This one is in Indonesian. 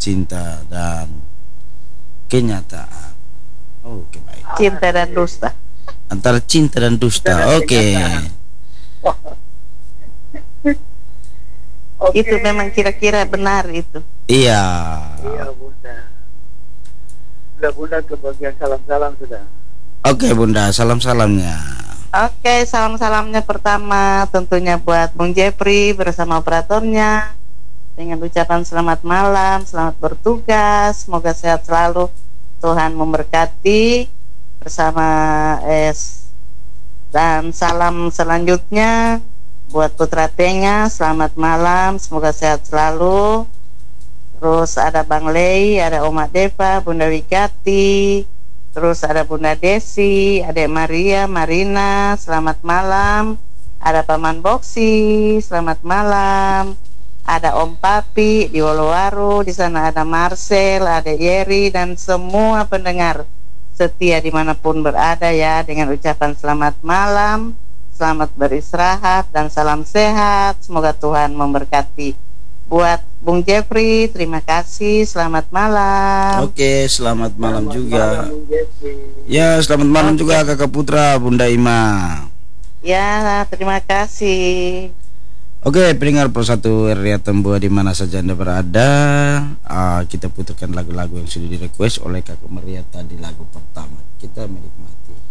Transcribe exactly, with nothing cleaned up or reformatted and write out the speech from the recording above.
cinta dan kenyataan. Oke, baik. Cinta dan dusta. Antara cinta dan dusta. Oke. Okay. Itu memang kira-kira benar itu. Iya. Iya Bunda. Sudah Bunda ke bagian salam-salam sudah. Oke Bunda, salam-salamnya. Oke, salam-salamnya pertama tentunya buat Bung Jeffrey bersama operatornya. Dengan ucapan selamat malam, selamat bertugas, semoga sehat selalu, Tuhan memberkati bersama es. Dan salam selanjutnya buat Putra Tenga, selamat malam, semoga sehat selalu. Terus ada Bang Lei, ada Oma Deva, Bunda Wigati, terus ada Bunda Desi, Adek Maria, Marina, selamat malam. Ada Paman Boksi, selamat malam. Ada Om Papi di Wolowaru, di sana ada Marcel, ada Yeri, dan semua pendengar setia dimanapun berada ya, dengan ucapan selamat malam. Selamat beristirahat dan salam sehat. Semoga Tuhan memberkati. Buat Bung Jeffrey, terima kasih. Selamat malam. Oke, selamat malam Selamat juga. malam, Bung Jeffrey. Ya, selamat malam Oke. juga Kakak Putra, Bunda Ima. Ya, terima kasih. Oke, pendengar Persatu R R I Atambua di mana saja Anda berada, uh, kita putarkan lagu-lagu yang sudah direquest oleh Kakak Maria tadi, lagu pertama. Kita menikmati.